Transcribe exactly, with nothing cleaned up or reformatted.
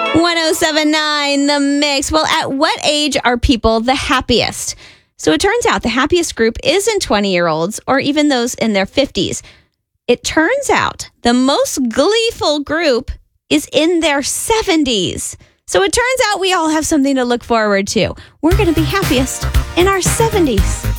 ten seventy-nine The Mix. Well, at what age are people the happiest? So it turns out the happiest group isn't twenty-year-olds or even those in their fifties. It turns out the most gleeful group is in their seventies. So it turns out we all have something to look forward to. We're going to be happiest in our seventies.